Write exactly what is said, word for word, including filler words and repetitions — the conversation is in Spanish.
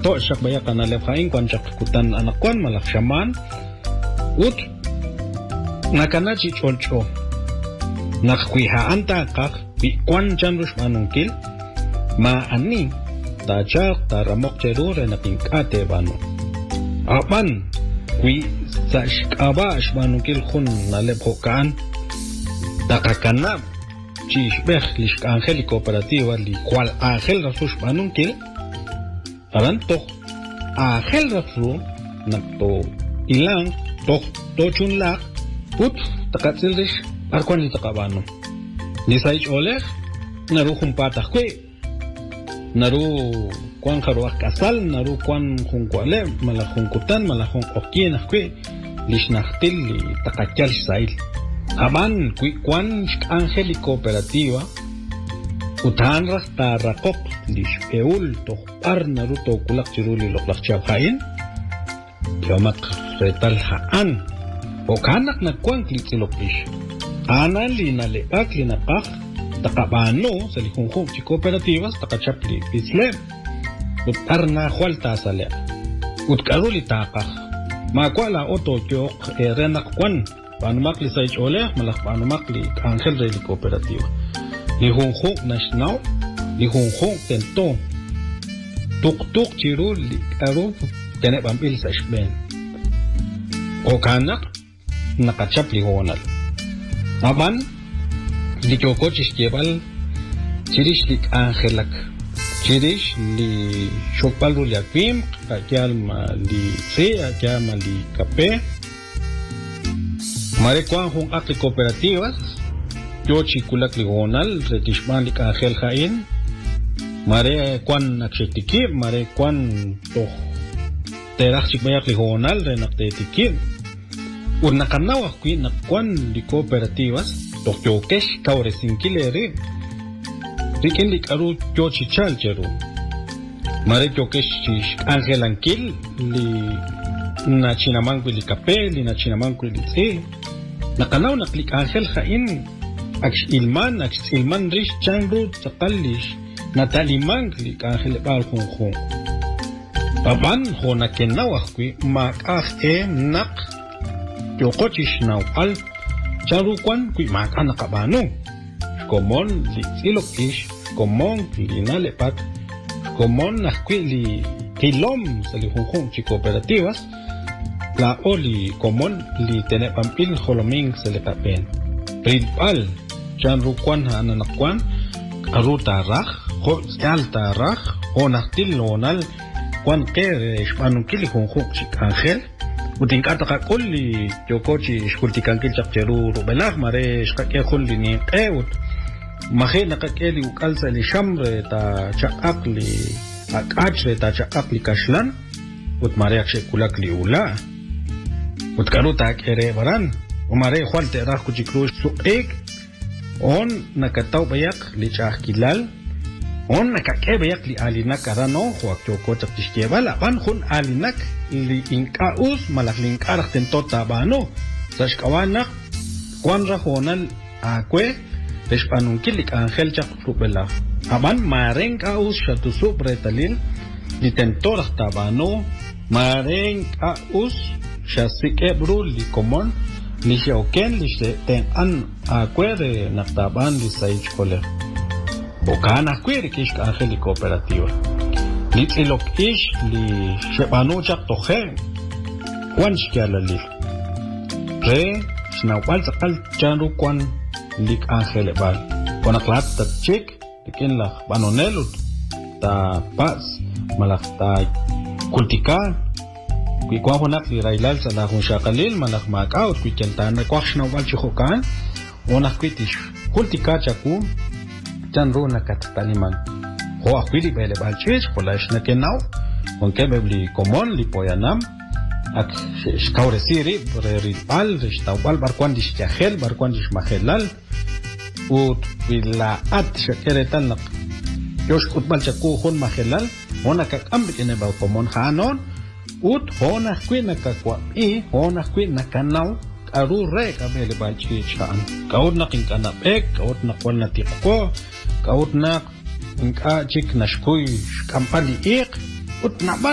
to shak baya kana le khain kwan chak kutan anakwan malak shaman ut nakana chi cholcho nakwiha anta kak bi kwan janrush manungkil ma ani ta chak ta ramok cheru re nakinkate banu apan kui sa shkaba shmanungkil khun naleb hokan takakana chi shbekh lish angel cooperativa li cual angel rasush manungkil aran to angel rasu nakto ilang to to chunlak put takatsilrish arkwan li takabano ni saich oleh naru humpatak kwe naru kwan kharuak kasal naru kwan hunkwale mala hunkutan mala hun okien kwe lish naktil li takakyal sail aman kui kwan angel cooperativa utan rasta rakok lish eul to par naru to kulak chiruli loklak chabhain yomak retal haan o kanak na kwan klitzilokish ana li na leak li na kak takabano sa lihungkong chi cooperativas takachapli isle utar na hualta sa le utkaruli takak makwala oto kyok e renak kwan panumak li saich ole malak panumak li angel re li cooperativa lihungkong national lihungkong tento tuk tuk chiru li aro tene pampil sa shben o kanak nakachap li honal aban li kyoko chiskebal chirish li angelak chirish li shokpal ru li akwim kakyal ma li se kakyal ma li kape mare kwan hong akli cooperativas yo chikulak li honal retishman li angel hain mare kwan nakshitiki mare kwan to terak chikmayak li honal re naktetiki un nakanawa kui nakwan li cooperativas tokyo kesh kaure sinkileri rikin li karu yo chichal cheru mare yo kesh chish angelankil li na chinamangu li kape li na chinamangu li tse nakanaw naklik angel hain aksh ilman aksh ilman rish chanru tsakalish natalimang li angel bal khung khung aban hona kenawa kui mak ah e nak yo kochish naw al charukwan kui mak anakabano komon li silokish komon li nalepat komon nakui li kilom sa li khung chi cooperativas la oli komon li tenepampil holoming sa le papen principal charukwan hananakwan aruta rah ho alta rah onaktil lonal kwan kere shpanukili khung chi angel uting kata ka kulli jokochi shkultikankil chakcheru rubelah mare shkake kulli ni eut mahe nakakeli ukalsa li shamre ta chakakli akachre ta chakakli kashlan ut mare akshe kulak li ula ut karuta kere baran umare khwalte rah kuchikru suek on nakataw bayak li chakilal on nakake bayak li alinak arano huak joko chakishkebal apan khun alinak li inkaus malak li inkarah tentota bano sashkawanak kwan rahonal akwe peshpanunkil li angel chak rupela aban mareng kaus shatusub retalil li tentorah tabano mareng kaus shasikebru li komon li shauken li ten an akwe de naktaban li saich kole bokana kwere kish angel li cooperativa li ilok ish li shebanu chak tohe kwan shkiala li re shnawal sakal chanru kwan lik angel bal konaklat ta chik tikin la banonelut ta pas malak ta kultikan kui kwa honak li railal sa la hun shakalil malak makaut kui keltan kwa shnawal chikokan onak kwitish kultika chaku chanru nakataliman ho akwili bele balchis kolash na kenau con que bebli comon li poyanam ak shkaure siri reripal restawal barkwan dishjahel barkwan dishmahelal ut bila at shakeretan nak yosh utbal chaku hun mahelal ona kak ambik ene ba comon hanon ut hona kwina kakwa i hona kwina kanau aru re kabele balchi chan kaud na kinkana ek kaud na kwal na tikko kaud na inka chik nashkuy kampani ik ut na